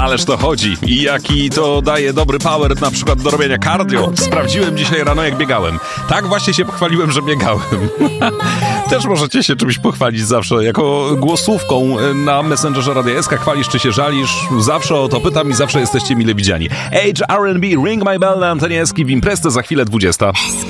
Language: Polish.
ależ to chodzi. I jaki to daje dobry power na przykład do robienia cardio. Sprawdziłem dzisiaj rano, jak biegałem. Tak właśnie się pochwaliłem, że biegałem. Też możecie się czymś pochwalić zawsze, jako głosówką na Messengerze Radia SK. Chwalisz czy się żalisz? Zawsze o to pytam i zawsze jesteście mile widziani. Age R&B, Ring My Bell na antenie SK w Imprezce za chwilę 20.